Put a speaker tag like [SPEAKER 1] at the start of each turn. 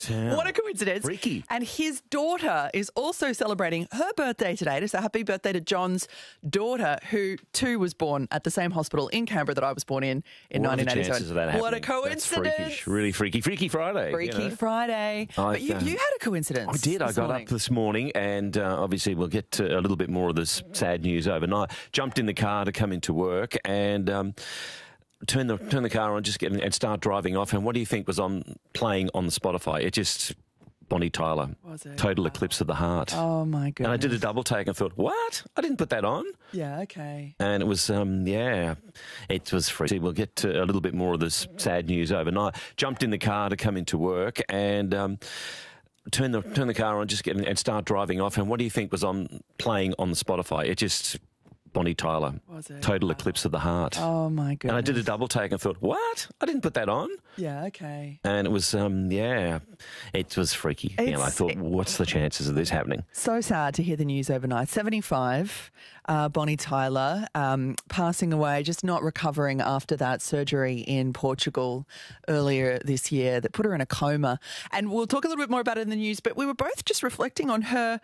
[SPEAKER 1] What a coincidence.
[SPEAKER 2] Freaky.
[SPEAKER 1] And his daughter is also celebrating her birthday today. So happy birthday to John's daughter, who too was born at the same hospital in Canberra that I was born in
[SPEAKER 2] What are the
[SPEAKER 1] 1987.
[SPEAKER 2] chances of that happening?
[SPEAKER 1] What a coincidence.
[SPEAKER 2] That's freakish. Really freaky. Freaky Friday.
[SPEAKER 1] Freaky Friday. But you had a coincidence.
[SPEAKER 2] I did. I
[SPEAKER 1] this
[SPEAKER 2] got
[SPEAKER 1] morning.
[SPEAKER 2] up this morning and obviously we'll get to a little bit more of this sad news overnight. Jumped in the car to come into work and turn the car on and start driving off. And what do you think was playing on the Spotify? It just... Bonnie Tyler.
[SPEAKER 1] Was it?
[SPEAKER 2] Total Eclipse of the Heart.
[SPEAKER 1] Oh, my goodness.
[SPEAKER 2] And I did a double take and thought, what? I didn't put that on.
[SPEAKER 1] Yeah, okay.
[SPEAKER 2] And it was, it was free. We'll get to a little bit more of this sad news overnight. Jumped in the car to come into work and turn the car on and start driving off. And what do you think was playing on the Spotify? It just... Bonnie Tyler.
[SPEAKER 1] Was it?
[SPEAKER 2] Total Eclipse of the Heart.
[SPEAKER 1] Oh, my goodness.
[SPEAKER 2] And I did a double take and thought, what? I didn't put that on.
[SPEAKER 1] Yeah, okay.
[SPEAKER 2] And it was, it was freaky. I thought, what's the chances of this happening?
[SPEAKER 1] So sad to hear the news overnight. 75, Bonnie Tyler, passing away, just not recovering after that surgery in Portugal earlier this year that put her in a coma. And we'll talk a little bit more about it in the news, but we were both just reflecting on her